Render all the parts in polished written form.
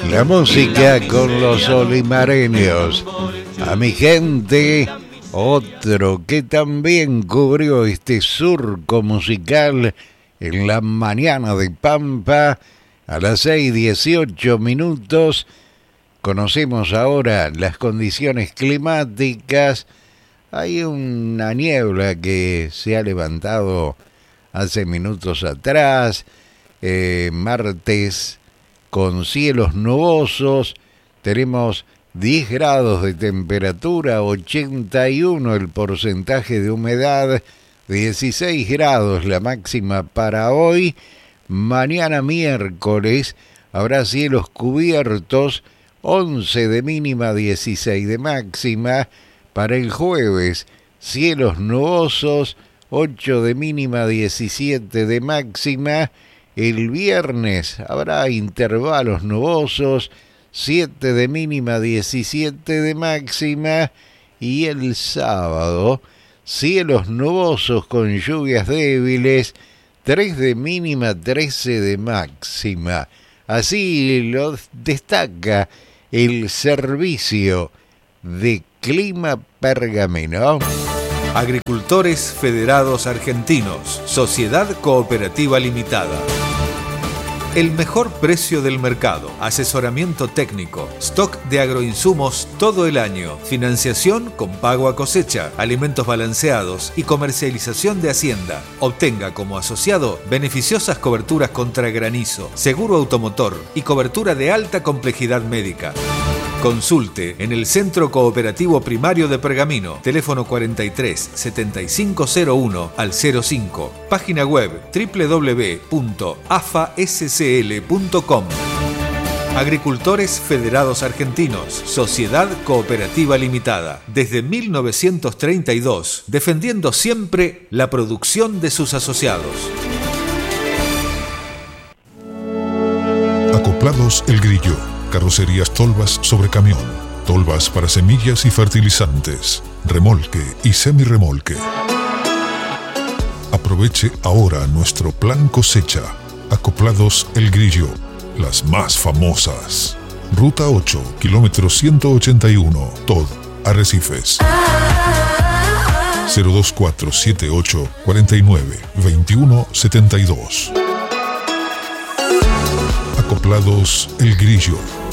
La música con los olimareños. A mi gente, otro que también cubrió este surco musical en la mañana de Pampa a las 6:18. Conocemos ahora las condiciones climáticas. Hay una niebla que se ha levantado hace minutos atrás, martes, con cielos nubosos. Tenemos 10 grados de temperatura, 81 el porcentaje de humedad, 16 grados la máxima para hoy. Mañana miércoles habrá cielos cubiertos, 11 de mínima, 16 de máxima. Para el jueves, cielos nubosos, 8 de mínima, 17 de máxima. El viernes habrá intervalos nubosos, 7 de mínima, 17 de máxima. Y el sábado, cielos nubosos con lluvias débiles, 3 de mínima, 13 de máxima. Así lo destaca el servicio de Clima Pergamino. Agricultores Federados Argentinos, Sociedad Cooperativa Limitada. El mejor precio del mercado, asesoramiento técnico, stock de agroinsumos todo el año, financiación con pago a cosecha, alimentos balanceados y comercialización de hacienda. Obtenga como asociado beneficiosas coberturas contra granizo, seguro automotor y cobertura de alta complejidad médica. Consulte en el Centro Cooperativo Primario de Pergamino, teléfono 43 7501 al 05, página web www.afascl.com. Agricultores Federados Argentinos, Sociedad Cooperativa Limitada, desde 1932, defendiendo siempre la producción de sus asociados. Acoplados El Grillo. Carrocerías Tolvas sobre camión, tolvas para semillas y fertilizantes, remolque y semirremolque. Aproveche ahora nuestro plan cosecha. Acoplados El Grillo, las más famosas. Ruta 8, kilómetro 181, Tod, Arrecifes. 02478 49 21 72. Acoplados El Grillo.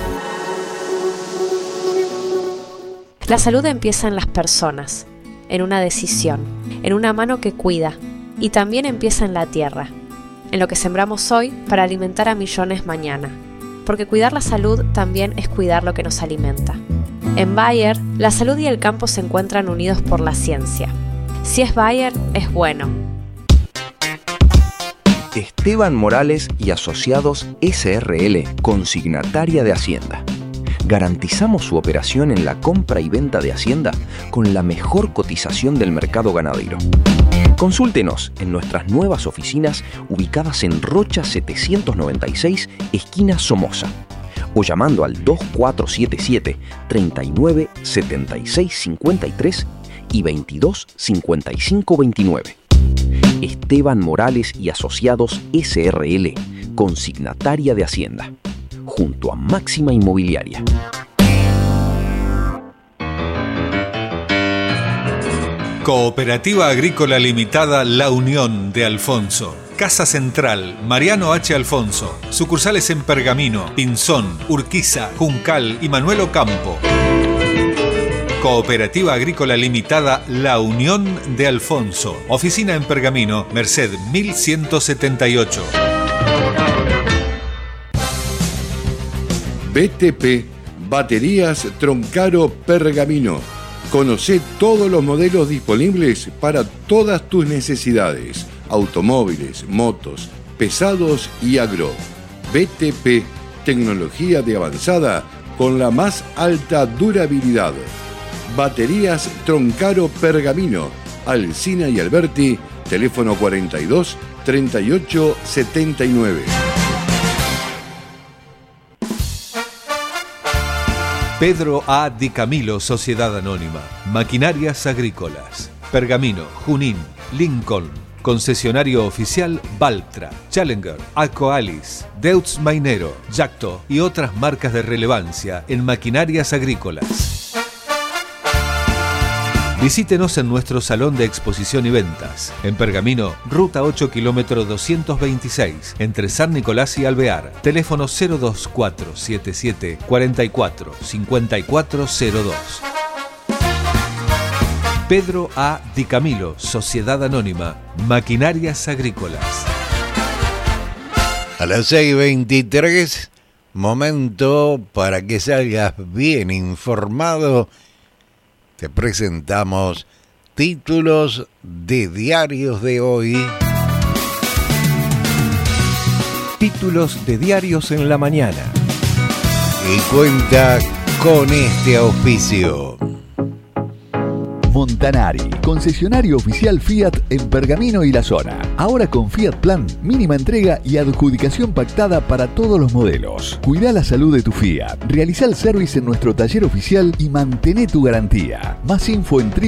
La salud empieza en las personas, en una decisión, en una mano que cuida, y también empieza en la tierra, en lo que sembramos hoy para alimentar a millones mañana, porque cuidar la salud también es cuidar lo que nos alimenta. En Bayer, la salud y el campo se encuentran unidos por la ciencia. Si es Bayer, es bueno. Esteban Morales y Asociados S.R.L., consignataria de Hacienda. Garantizamos su operación en la compra y venta de Hacienda con la mejor cotización del mercado ganadero. Consúltenos en nuestras nuevas oficinas ubicadas en Rocha 796, esquina Somoza, o llamando al 2477 39 76 53 y 22 55 29. Esteban Morales y Asociados S.R.L., consignataria de Hacienda, junto a Máxima Inmobiliaria. Cooperativa Agrícola Limitada La Unión de Alfonso. Casa Central, Mariano H. Alfonso. Sucursales en Pergamino, Pinzón, Urquiza, Juncal y Manuel Ocampo. Cooperativa Agrícola Limitada La Unión de Alfonso. Oficina en Pergamino, Merced 1178. BTP, Baterías Troncaro Pergamino. Conocé todos los modelos disponibles para todas tus necesidades. Automóviles, motos, pesados y agro. BTP, tecnología de avanzada con la más alta durabilidad. Baterías Troncaro Pergamino, Alsina y Alberti, teléfono 42 38 79. Pedro A. Di Camilo, Sociedad Anónima. Maquinarias Agrícolas. Pergamino, Junín, Lincoln, Concesionario oficial Valtra, Challenger, Akoalis, Deutz Mainero, Yacto y otras marcas de relevancia en maquinarias agrícolas. Visítenos en nuestro salón de exposición y ventas, en Pergamino, Ruta 8, kilómetro 226, entre San Nicolás y Alvear. Teléfono 02477 44 5402. Pedro A. Di Camilo, Sociedad Anónima, Maquinarias Agrícolas. A las 6:23, momento para que salgas bien informado. Te presentamos títulos de diarios de hoy. Títulos de diarios en la mañana. Y cuenta con este auspicio. Montanari, concesionario oficial Fiat en Pergamino y la zona. Ahora con Fiat Plan, mínima entrega y adjudicación pactada para todos los modelos. Cuida la salud de tu Fiat. Realiza el service en nuestro taller oficial y mantén tu garantía. Más info en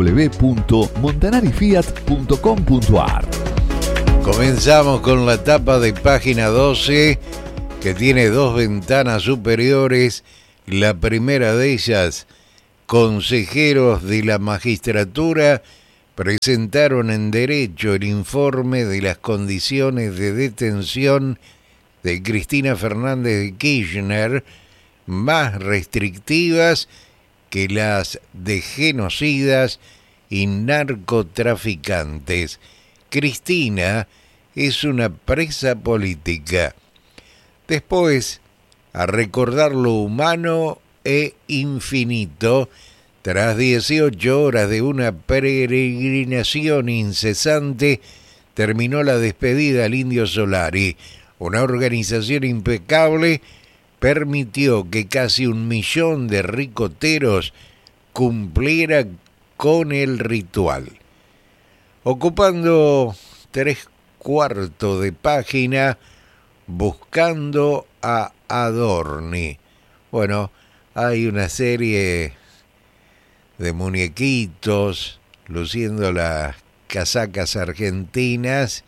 www.montanarifiat.com.ar. Comenzamos con la tapa de página 12, que tiene dos ventanas superiores. La primera de ellas: consejeros de la magistratura presentaron en Derecho el informe de las condiciones de detención de Cristina Fernández de Kirchner, más restrictivas que las de genocidas y narcotraficantes. Cristina es una presa política. Después, a recordar lo humano e infinito, tras 18 horas de una peregrinación incesante, terminó la despedida al Indio Solari. Una organización impecable permitió que casi 1 millón de ricoteros cumpliera con el ritual. Ocupando 3/4 de página, buscando a Adorni. Bueno, hay una serie de muñequitos luciendo las casacas argentinas,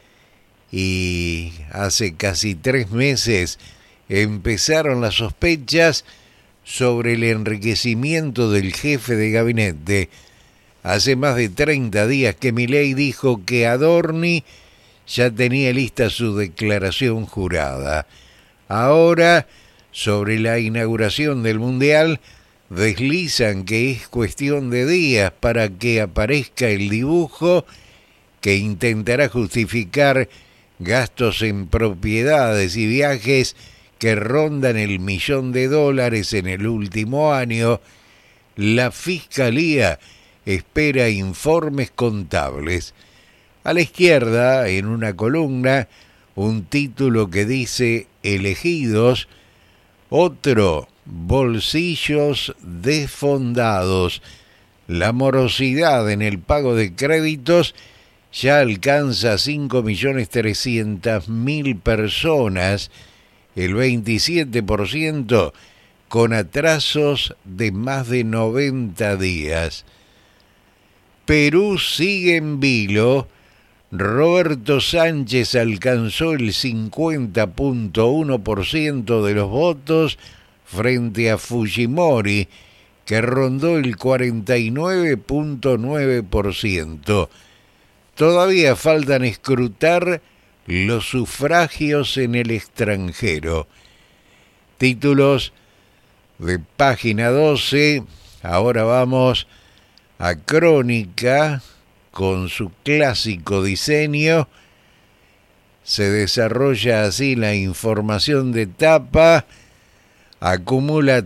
y hace casi 3 meses empezaron las sospechas sobre el enriquecimiento del jefe de gabinete. Hace más de 30 días que Milei dijo que Adorni ya tenía lista su declaración jurada. Ahora, sobre la inauguración del Mundial, deslizan que es cuestión de días para que aparezca el dibujo que intentará justificar gastos en propiedades y viajes que rondan el $1 millón en el último año. La Fiscalía espera informes contables. A la izquierda, en una columna, un título que dice «Elegidos», otro «Bolsillos desfondados». La morosidad en el pago de créditos ya alcanza 5.300.000 personas, el 27% con atrasos de más de 90 días. Perú sigue en vilo. Roberto Sánchez alcanzó el 50.1% de los votos frente a Fujimori, que rondó el 49.9%. Todavía faltan escrutar los sufragios en el extranjero. Títulos de página 12. Ahora vamos a Crónica, con su clásico diseño. Se desarrolla así la información de tapa. Acumula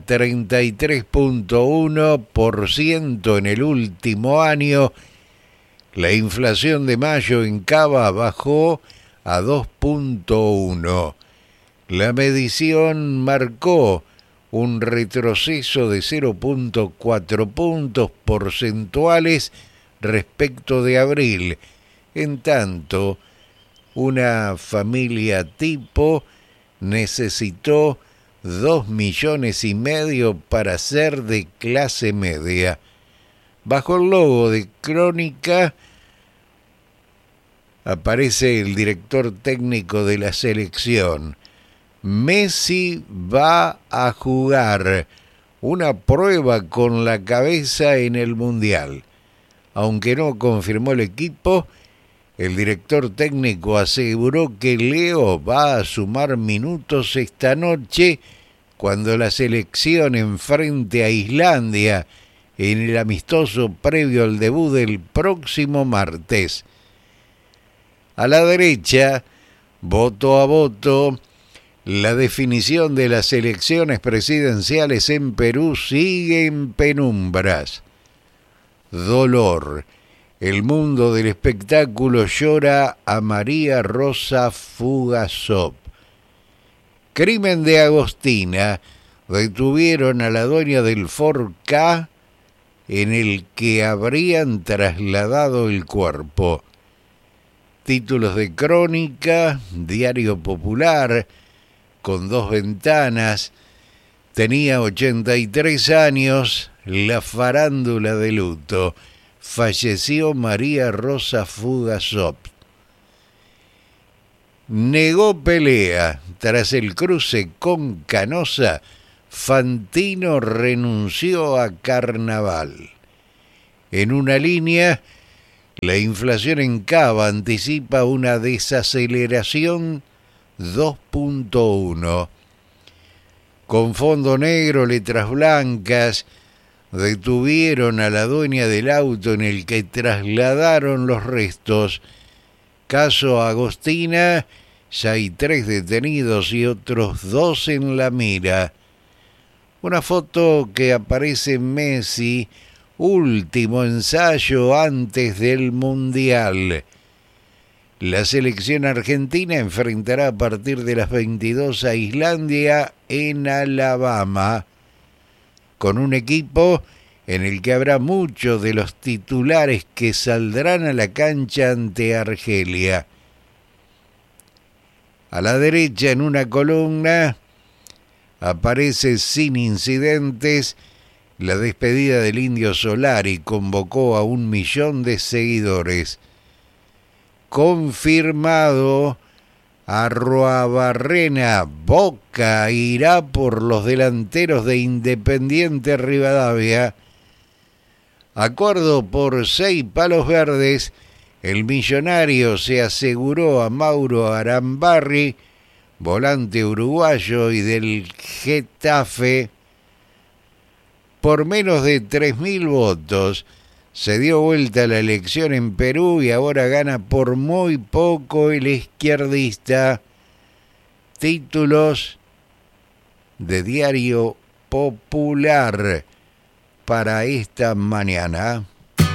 33.1% en el último año. La inflación de mayo en Cava bajó a 2.1. La medición marcó un retroceso de 0.4 puntos porcentuales respecto de abril. En tanto, una familia tipo necesitó 2,5 millones para ser de clase media. Bajo el logo de Crónica, aparece el director técnico de la selección. Messi va a jugar una prueba con la cabeza en el Mundial. Aunque no confirmó el equipo, el director técnico aseguró que Leo va a sumar minutos esta noche cuando la selección enfrente a Islandia en el amistoso previo al debut del próximo martes. A la derecha, voto a voto, la definición de las elecciones presidenciales en Perú sigue en penumbras. Dolor. El mundo del espectáculo llora a María Rosa Fugasop. Crimen de Agostina. Detuvieron a la dueña del Ford Ka en el que habrían trasladado el cuerpo. Títulos de crónica, Diario Popular, con 2 ventanas. Tenía 83 años, la farándula de luto. Falleció María Rosa Fugasop. Negó pelea. Tras el cruce con Canosa, Fantino renunció a Carnaval. En una línea, la inflación en Cava anticipa una desaceleración 2.1. Con fondo negro, letras blancas, detuvieron a la dueña del auto en el que trasladaron los restos. Caso Agostina, ya hay 3 detenidos y otros 2 en la mira. Una foto que aparece Messi, último ensayo antes del Mundial. La selección argentina enfrentará a partir de las 22 a Islandia en Alabama, con un equipo en el que habrá muchos de los titulares que saldrán a la cancha ante Argelia. A la derecha, en una columna, aparece sin incidentes la despedida del Indio Solari. Convocó a 1 millón de seguidores. Confirmado, Arruabarrena, Boca irá por los delanteros de Independiente Rivadavia. Acuerdo por 6 palos verdes. El millonario se aseguró a Mauro Arambarri, volante uruguayo y del Getafe. Por menos de 3.000 votos se dio vuelta la elección en Perú y ahora gana por muy poco el izquierdista. Títulos de Diario Popular para esta mañana.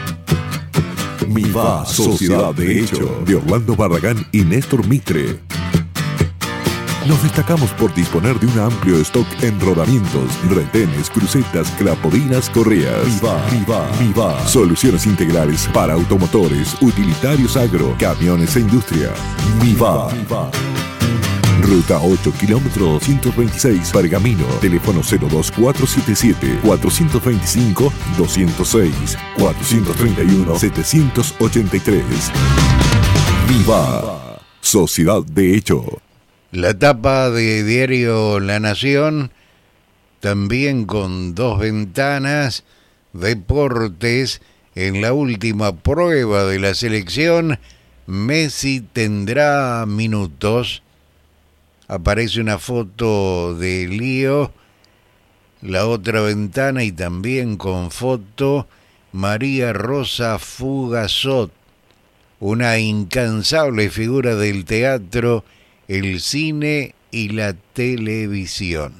Miva, Sociedad de Hecho, de Orlando Barragán y Néstor Mitre. Nos destacamos por disponer de un amplio stock en rodamientos, retenes, crucetas, crapodinas, correas. Miva. Soluciones integrales para automotores, utilitarios agro, camiones e industria. Miva. Ruta 8, kilómetro 226, Pergamino. Teléfono 02477-425-206, 431-783. Viva, Sociedad de Hecho. La tapa de diario La Nación, también con 2 ventanas, deportes. En la última prueba de la selección, Messi tendrá minutos. Aparece una foto de Lío, la otra ventana y también con foto María Rosa Fugasop, una incansable figura del teatro, el cine y la televisión.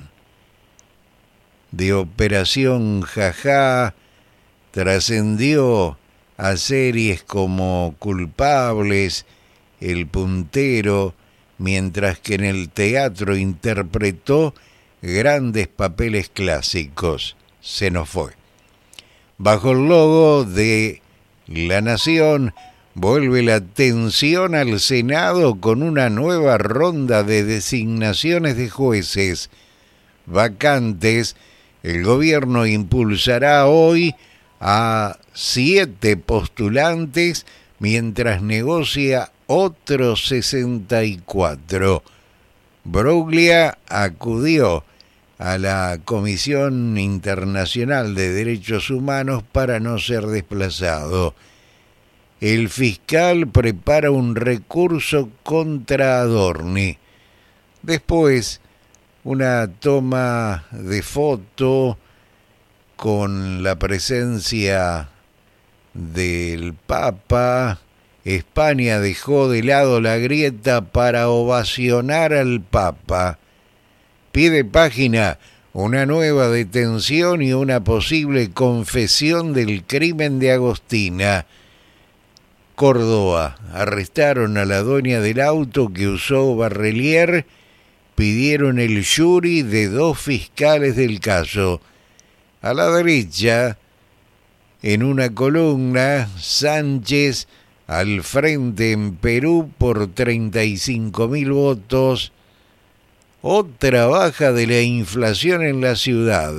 De Operación Jajá trascendió a series como Culpables, El Puntero, mientras que en el teatro interpretó grandes papeles clásicos. Se nos fue. Bajo el logo de La Nación, vuelve la atención al Senado con una nueva ronda de designaciones de jueces vacantes. El gobierno impulsará hoy a 7 postulantes mientras negocia otros 64. Bruglia acudió a la Comisión Internacional de Derechos Humanos para no ser desplazado. El fiscal prepara un recurso contra Adorni. Después, una toma de foto con la presencia del Papa. España dejó de lado la grieta para ovacionar al Papa. Pie de página, una nueva detención y una posible confesión del crimen de Agostina. Córdoba, arrestaron a la dueña del auto que usó Barrelier, pidieron el jury de 2 fiscales del caso. A la derecha, en una columna, Sánchez al frente en Perú por 35.000 votos. Otra baja de la inflación en la ciudad,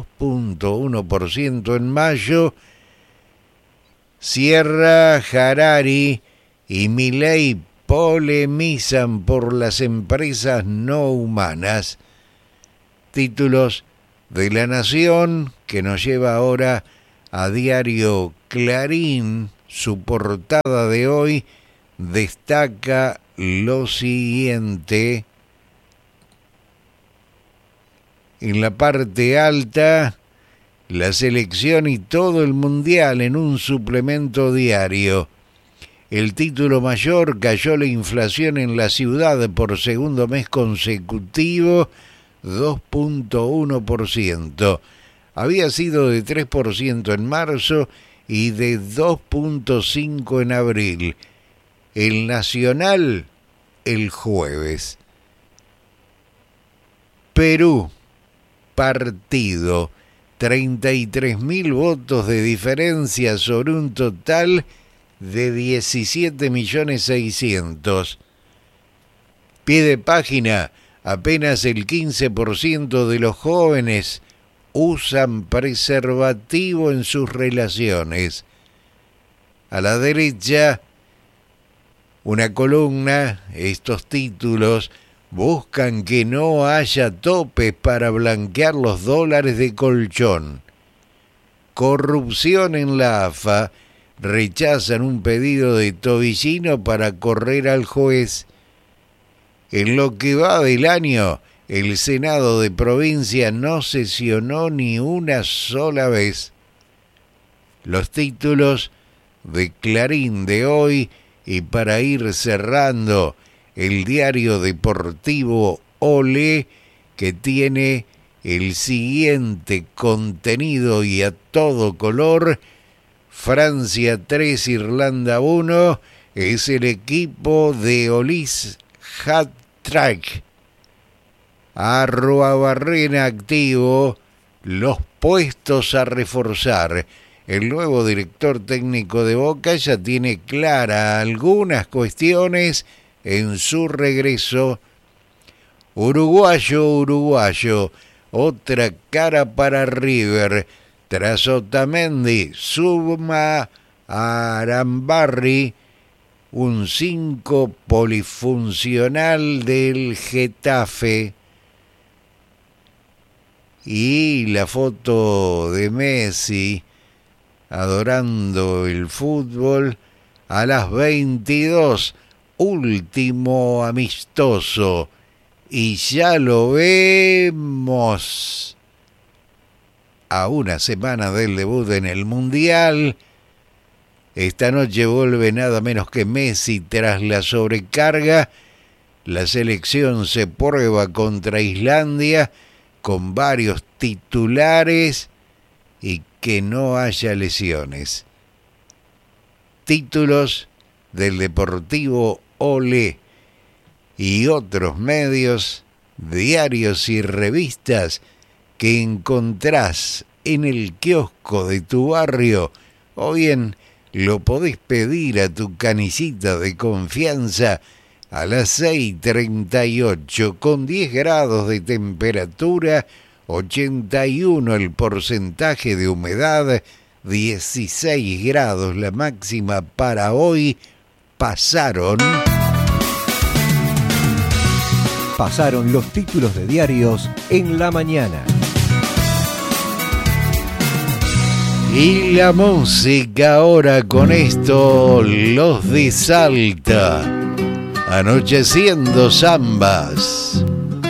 2.1% en mayo. Sierra, Harari y Milei polemizan por las empresas no humanas. Títulos de La Nación, que nos lleva ahora a Diario Clarín. Su portada de hoy destaca lo siguiente. En la parte alta, la selección y todo el mundial en un suplemento diario. El título mayor: cayó la inflación en la ciudad por segundo mes consecutivo, 2.1%. Había sido de 3% en marzo y de 2.5% en abril. El Nacional, el jueves. Perú, partido, 33.000 votos de diferencia sobre un total de 17.600.000. Pie de página, apenas el 15% de los jóvenes usan preservativo en sus relaciones. A la derecha, una columna, estos títulos buscan que no haya topes para blanquear los dólares de colchón. Corrupción en la AFA, rechazan un pedido de Tobillino para correr al juez. En lo que va del año, el Senado de provincia no sesionó ni una sola vez. Los títulos de Clarín de hoy, y para ir cerrando, el diario deportivo Olé, que tiene el siguiente contenido y a todo color: Francia 3, Irlanda 1, es el equipo de Olis Hat-Trick. Arruabarrena activo, los puestos a reforzar. El nuevo director técnico de Boca ya tiene clara algunas cuestiones en su regreso. Uruguayo, otra cara para River. Tras Otamendi, suma a Arambarri, un 5 polifuncional del Getafe. Y la foto de Messi adorando el fútbol a las 22, último amistoso, y ya lo vemos a una semana del debut en el Mundial. Esta noche vuelve nada menos que Messi tras la sobrecarga. La selección se prueba contra Islandia con varios titulares y que no haya lesiones. Títulos del Deportivo Olé y otros medios, diarios y revistas que encontrás en el kiosco de tu barrio, o bien lo podés pedir a tu canillita de confianza a las 6:38, con 10 grados de temperatura, 81 el porcentaje de humedad, 16 grados la máxima para hoy, pasaron los títulos de diarios en la mañana. y la música ahora con esto, Los de Salta, Anocheciendo Zambas.